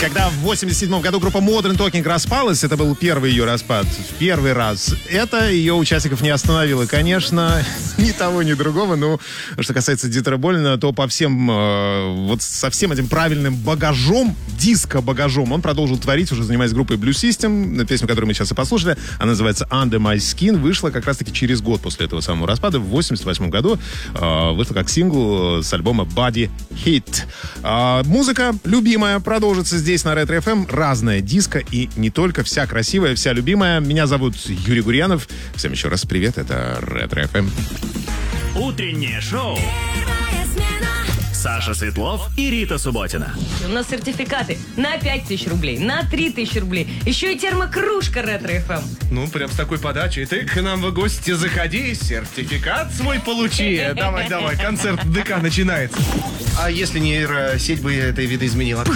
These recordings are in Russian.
Когда в 87 году группа Modern Talking распалась, это был первый ее распад, в первый раз, это ее участников не остановило. Конечно, ни того, ни другого, но что касается Дитера Болина, то по всем, вот со всем этим правильным багажом, диско-багажом, он продолжил творить, уже занимаясь группой Blue System, песню, которую мы сейчас и послушали, она называется Under My Skin, вышла как раз-таки через год после этого самого распада, в 88 году, вышла как сингл с альбома Body Hit. Музыка любимая продолжится здесь на Ретро FM. Разная диско и не только. Вся красивая, вся любимая. Меня зовут Юрий Гурьянов. Всем еще раз привет. Это Ретро FM. Утреннее шоу. Саша Светлов и Рита Субботина. У нас сертификаты на 5000 рублей, на 3000 рублей. Еще и термокружка Ретро-ФМ. Ну, прям с такой подачей. Ты к нам в гости заходи, сертификат свой получи. Давай, концерт ДК начинается. А если нейросеть бы это видоизменила?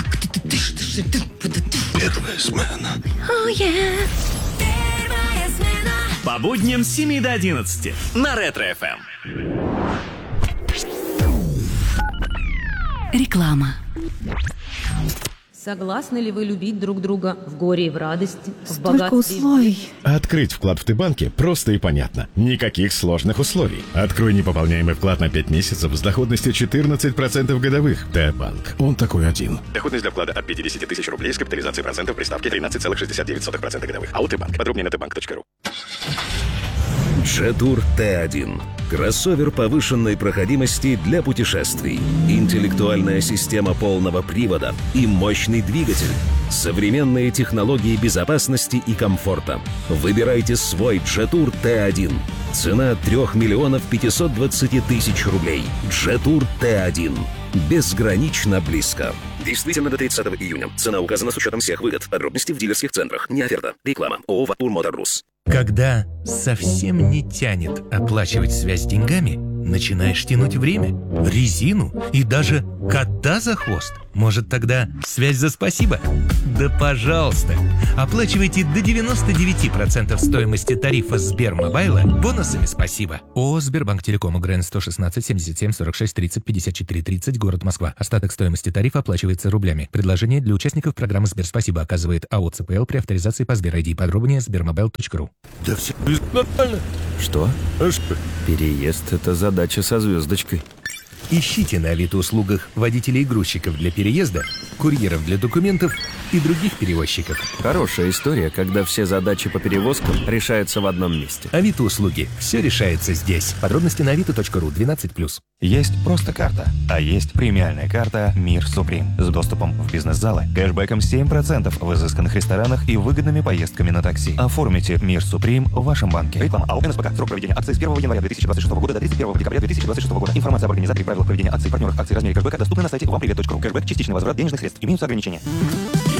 Первая смена. По будням с 7 до 11 на Ретро-ФМ. Реклама. Согласны ли вы любить друг друга в горе и в радости, в Столько богатстве? условий. Открыть вклад в Т-банке просто и понятно. Никаких сложных условий. Открой непополняемый вклад на 5 месяцев с доходностью 14% годовых. Т-банк. Он такой один. Доходность для вклада от 50 тысяч рублей с капитализацией процентов при ставке 13,69% годовых. АО Т-банк. Подробнее на tbank.ru. Jetour T1. Кроссовер повышенной проходимости для путешествий. Интеллектуальная система полного привода и мощный двигатель. Современные технологии безопасности и комфорта. Выбирайте свой Jetour T1. Цена 3 миллионов 520 тысяч рублей. Jetour T1. Безгранично близко. Действительно до 30 июня. Цена указана с учетом всех выгод. Подробности в дилерских центрах. Не оферта. Реклама. ООО «Ватур Мотор Рус». Когда совсем не тянет оплачивать связь деньгами, начинаешь тянуть время, резину и даже кота за хвост. Может, тогда связь за спасибо? Да пожалуйста! Оплачивайте до 99% стоимости тарифа Сбермобайла бонусами спасибо. ООО «Сбербанк Телеком», ГРН 116 77 46 30 54 30, город Москва. Остаток стоимости тарифа оплачивается рублями. Предложение для участников программы «Сберспасибо» оказывает АО «ЦПЛ» при авторизации по Сбер-ID. Подробнее сбермобайл.ру. Да все нормально. Что? Переезд — это задача со звездочкой. Ищите на Авито-услугах водителей и грузчиков для переезда, курьеров для документов и других перевозчиков. Хорошая история, когда все задачи по перевозкам решаются в одном месте. Авито-услуги. Все решается здесь. Подробности на avito.ru 12+. Есть просто карта, а есть премиальная карта «Мир Суприм» с доступом в бизнес-залы, кэшбэком 7% в изысканных ресторанах и выгодными поездками на такси. Оформите «Мир Суприм» в вашем банке. Реклама АО «НСПК». Срок проведения акции с 1 января 2026 года до 31 декабря 2026 года. Информация об организаторе, правилах проведения акций, партнерах акций, размере кэшбэка доступна на сайте вампривет.ру. Кэшбэк – частичный возврат денежных средств. Имеются ограничения.